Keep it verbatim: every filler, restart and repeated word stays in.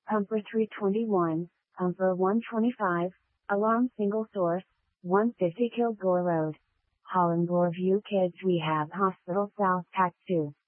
Pumper three twenty-one, Pumper one twenty-five, Alarm Single Source, one fifty Kilgore Road. Hollingbourne View Kids Rehab Hospital South Pack two.